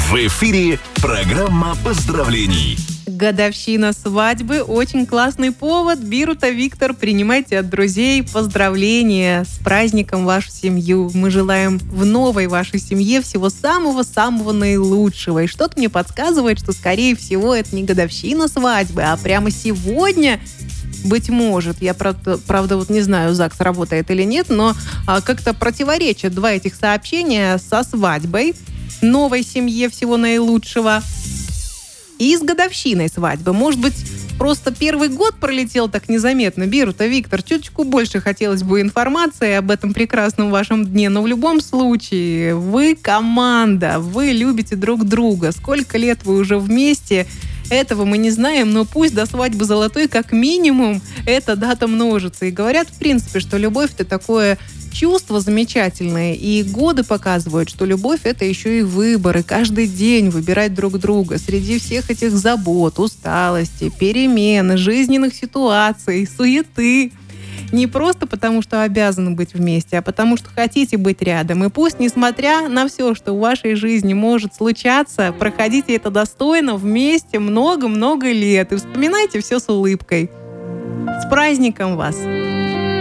В эфире программа поздравлений. Годовщина свадьбы – очень классный повод. Бирута, Виктор, принимайте от друзей поздравления с праздником вашу семью. Мы желаем в новой вашей семье всего самого-самого наилучшего. И что-то мне подсказывает, что, скорее всего, это не годовщина свадьбы, а прямо сегодня, быть может, я правда вот не знаю, ЗАГС работает или нет, но как-то противоречат два этих сообщения со свадьбой, новой семье всего наилучшего и с годовщиной свадьбы. Может быть, просто первый год пролетел так незаметно. Бирута, Виктор, чуточку больше хотелось бы информации об этом прекрасном вашем дне. Но в любом случае, вы команда, вы любите друг друга. Сколько лет вы уже вместе, этого мы не знаем, но пусть до свадьбы золотой как минимум эта дата множится. И говорят, в принципе, что любовь – это такое чувство замечательное, и годы показывают, что любовь – это еще и выбор, и каждый день выбирать друг друга среди всех этих забот, усталости, перемен, жизненных ситуаций, суеты. Не просто потому, что обязаны быть вместе, а потому, что хотите быть рядом. И пусть, несмотря на все, что в вашей жизни может случаться, проходите это достойно вместе много-много лет и вспоминайте все с улыбкой. С праздником вас!